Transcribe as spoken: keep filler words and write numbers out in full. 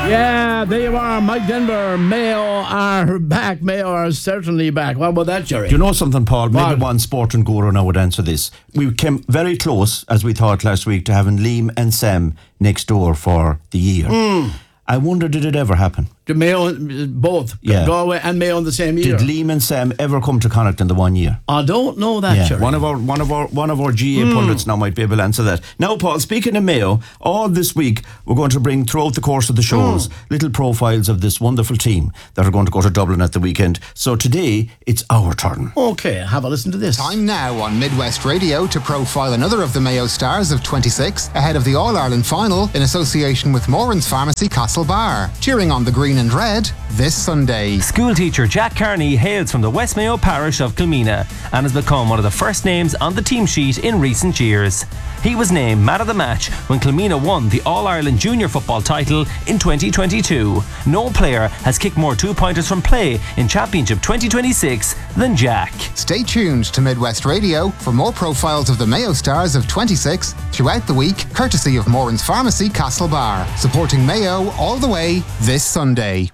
Yeah, there you are. Mike Denver. Mayo are back. Mayo are certainly back. What about that, Jerry? Do you know something, Paul? Maybe What? one sport and guru now would answer this. We came very close, as we thought last week, to having Liam and Sam next door for the year. Mm. I wonder, did it ever happen? The Mayo, both Yeah. Galway and Mayo in the same year. Did Liam and Sam ever come to Connacht in the one year? I don't know that, Yeah, Jerry. one of our one of our one of our G A pundits now might be able to answer that. Now, Paul, speaking of Mayo, all this week we're going to bring throughout the course of the shows little profiles of this wonderful team that are going to go to Dublin at the weekend. So today it's our turn. Okay, have a listen to this. Time now on Midwest Radio to profile another of the Mayo stars of twenty-six ahead of the All-Ireland final in association with Moran's Pharmacy Castlebar. Cheering on the green and red this Sunday. School teacher Jack Carney hails from the West Mayo parish of Kilmena and has become one of the first names on the team sheet in recent years. He was named man of the match when Kilmena won the All-Ireland Junior Football title in twenty twenty-two. No player has kicked more two-pointers from play in Championship twenty twenty-six than Jack. Stay tuned to Midwest Radio for more profiles of the Mayo stars of twenty-six throughout the week, courtesy of Moran's Pharmacy Castlebar, supporting Mayo all the way this Sunday.